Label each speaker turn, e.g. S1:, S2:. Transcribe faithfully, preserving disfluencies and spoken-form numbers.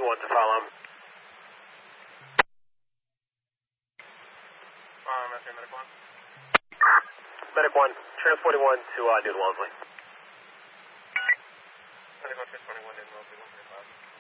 S1: forty-one to follow.
S2: Um, that's your medic one.
S1: Medic one, trans forty-one to uh, Newton Wellesley.
S2: Medic one, trans forty-one, Newton Wellesley, one thirty-five.